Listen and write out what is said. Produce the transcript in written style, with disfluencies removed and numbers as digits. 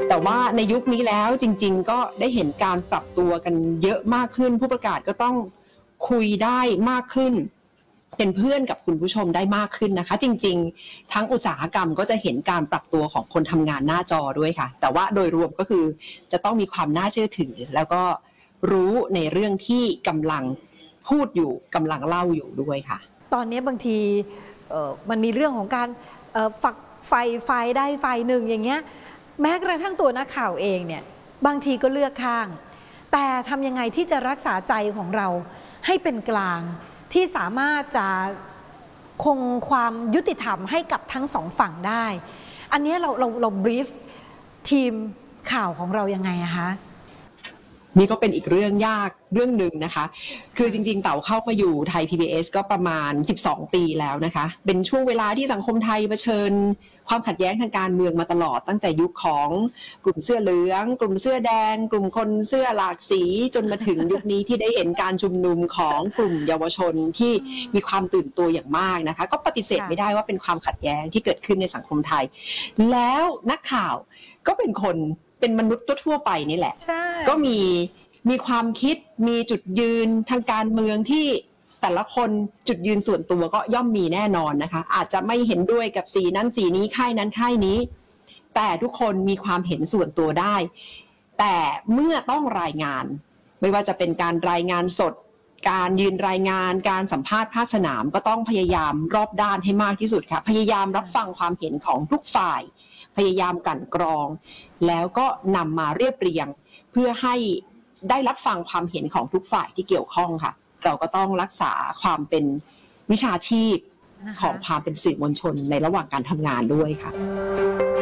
แต่ว่าในยุคนี้แล้วจริงๆก็ได้เห็นการปรับตัวกันเยอะมากขึ้นผู้ประกาศก็ต้องคุยได้มากขึ้นเป็นเพื่อนกับคุณผู้ชมได้มากขึ้นนะคะจริงๆทั้งอุตสาหกรรมก็จะเห็นการปรับตัวของคนทำงานหน้าจอด้วยค่ะแต่ว่าโดยรวมก็คือจะต้องมีความน่าเชื่อถือแล้วก็รู้ในเรื่องที่กำลังพูดอยู่กำลังเล่าอยู่ด้วยค่ะตอนนี้บางทีมันมีเรื่องของการฝักไฟได้ไฟหนึ่งอย่างเงี้ยแม้กระทั่งตัวนักข่าวเองเนี่ยบางทีก็เลือกข้างแต่ทำยังไงที่จะรักษาใจของเราให้เป็นกลางที่สามารถจะคงความยุติธรรมให้กับทั้งสองฝั่งได้อันนี้เราบรีฟทีมข่าวของเรายังไงอะคะนี่ก็เป็นอีกเรื่องยากเรื่องหนึ่งนะคะคือจริงๆเต๋าเข้ามาอยู่ไทย PBS ก็ประมาณ12ปีแล้วนะคะเป็นช่วงเวลาที่สังคมไทยเผชิญความขัดแย้งทางการเมืองมาตลอดตั้งแต่ยุคของกลุ่มเสื้อเหลืองกลุ่มเสื้อแดงกลุ่มคนเสื้อหลากสีจนมาถึงยุคนี้ที่ได้เห็นการชุมนุมของกลุ่มเยาวชนที่มีความตื่นตัวอย่างมากนะคะก็ปฏิเสธไม่ได้ว่าเป็นความขัดแย้งที่เกิดขึ้นในสังคมไทยแล้วนักข่าวก็เป็นมนุษย์ทั่วไปนี่แหละก็มีความคิดมีจุดยืนทางการเมืองที่แต่ละคนจุดยืนส่วนตัวก็ย่อมมีแน่นอนนะคะอาจจะไม่เห็นด้วยกับสีนั้นสีนี้ค่ายนั้นค่ายนี้แต่ทุกคนมีความเห็นส่วนตัวได้แต่เมื่อต้องรายงานไม่ว่าจะเป็นการรายงานสดการยืนรายงานการสัมภาษณ์ภาคสนามก็ต้องพยายามรอบด้านให้มากที่สุดค่ะพยายามรับฟังความเห็นของทุกฝ่ายพยายามกลั่นกรองแล้วก็นำมาเรียบเรียงเพื่อให้ได้รับฟังความเห็นของทุกฝ่ายที่เกี่ยวข้องค่ะเราก็ต้องรักษาความเป็นวิชาชีพของความเป็นสื่อมวลชนในระหว่างการทำงานด้วยค่ะ